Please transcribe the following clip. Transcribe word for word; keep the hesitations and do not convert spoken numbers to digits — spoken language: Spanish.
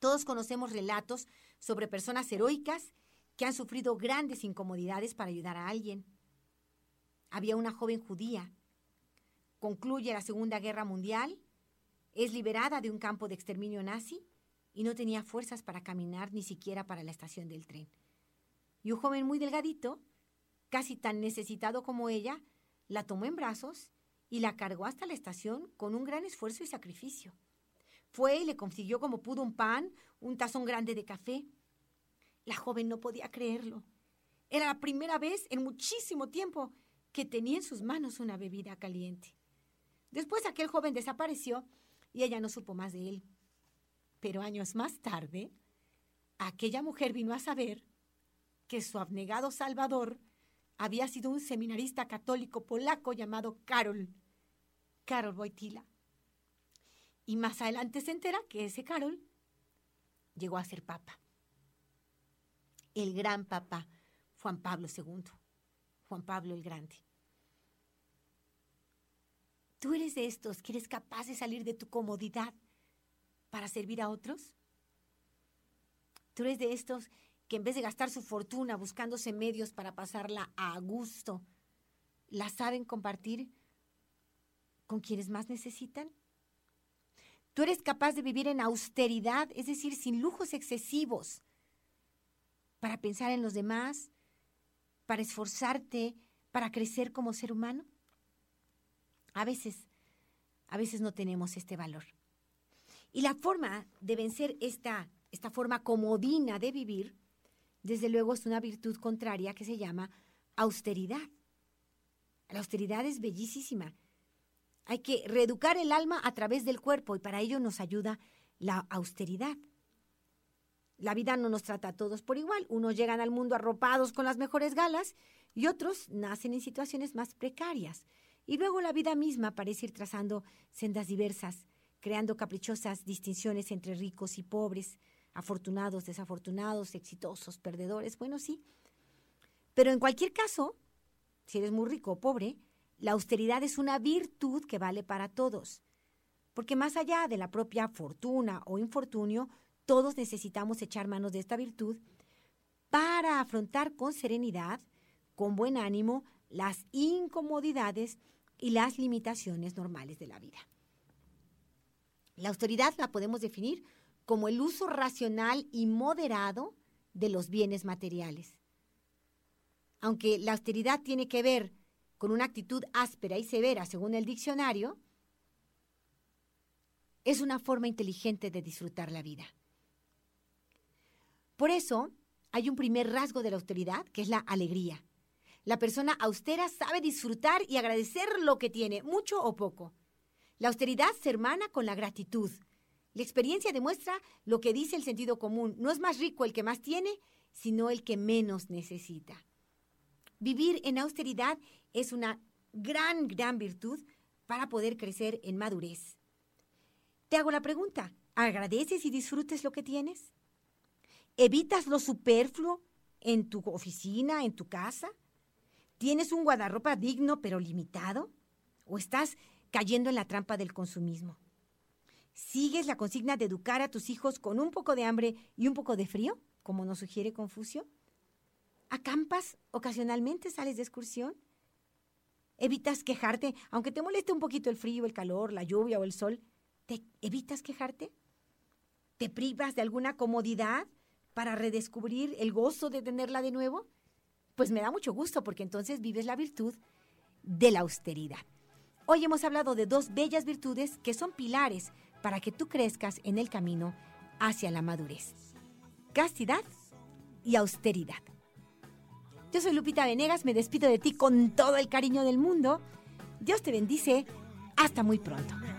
Todos conocemos relatos sobre personas heroicas que han sufrido grandes incomodidades para ayudar a alguien. Había una joven judía. Concluye la Segunda Guerra Mundial, es liberada de un campo de exterminio nazi y no tenía fuerzas para caminar ni siquiera para la estación del tren. Y un joven muy delgadito, casi tan necesitado como ella, la tomó en brazos y la cargó hasta la estación con un gran esfuerzo y sacrificio. Fue y le consiguió como pudo un pan, un tazón grande de café. La joven no podía creerlo. Era la primera vez en muchísimo tiempo que tenía en sus manos una bebida caliente. Después aquel joven desapareció y ella no supo más de él. Pero años más tarde, aquella mujer vino a saber que su abnegado salvador había sido un seminarista católico polaco llamado Karol, Karol Wojtyła. Y más adelante se entera que ese Karol llegó a ser papa. El gran papa Juan Pablo segundo, Juan Pablo el Grande. ¿Tú eres de estos que eres capaz de salir de tu comodidad para servir a otros? ¿Tú eres de estos que en vez de gastar su fortuna buscándose medios para pasarla a gusto, la saben compartir con quienes más necesitan? ¿Tú eres capaz de vivir en austeridad, es decir, sin lujos excesivos, para pensar en los demás, para esforzarte, para crecer como ser humano? A veces, a veces no tenemos este valor. Y la forma de vencer esta, esta forma comodina de vivir, desde luego es una virtud contraria que se llama austeridad. La austeridad es bellísima. Hay que reeducar el alma a través del cuerpo y para ello nos ayuda la austeridad. La vida no nos trata a todos por igual. Unos llegan al mundo arropados con las mejores galas y otros nacen en situaciones más precarias. Y luego la vida misma parece ir trazando sendas diversas, creando caprichosas distinciones entre ricos y pobres, afortunados, desafortunados, exitosos, perdedores. Bueno, sí. Pero en cualquier caso, si eres muy rico o pobre, la austeridad es una virtud que vale para todos. Porque más allá de la propia fortuna o infortunio, todos necesitamos echar manos de esta virtud para afrontar con serenidad, con buen ánimo, las incomodidades y las limitaciones normales de la vida. La austeridad la podemos definir como el uso racional y moderado de los bienes materiales. Aunque la austeridad tiene que ver con una actitud áspera y severa, según el diccionario, es una forma inteligente de disfrutar la vida. Por eso, hay un primer rasgo de la austeridad, que es la alegría. La persona austera sabe disfrutar y agradecer lo que tiene, mucho o poco. La austeridad se hermana con la gratitud. La experiencia demuestra lo que dice el sentido común. No es más rico el que más tiene, sino el que menos necesita. Vivir en austeridad es una gran, gran virtud para poder crecer en madurez. Te hago la pregunta, ¿agradeces y disfrutes lo que tienes? ¿Evitas lo superfluo en tu oficina, en tu casa? ¿Tienes un guardarropa digno pero limitado? ¿O estás cayendo en la trampa del consumismo? ¿Sigues la consigna de educar a tus hijos con un poco de hambre y un poco de frío, como nos sugiere Confucio? ¿Acampas ocasionalmente? ¿Sales de excursión? ¿Evitas quejarte, aunque te moleste un poquito el frío, el calor, la lluvia o el sol? ¿Te evitas quejarte? ¿Te privas de alguna comodidad para redescubrir el gozo de tenerla de nuevo? Pues me da mucho gusto porque entonces vives la virtud de la austeridad. Hoy hemos hablado de dos bellas virtudes que son pilares para que tú crezcas en el camino hacia la madurez. Castidad y austeridad. Yo soy Lupita Venegas, me despido de ti con todo el cariño del mundo. Dios te bendice. Hasta muy pronto.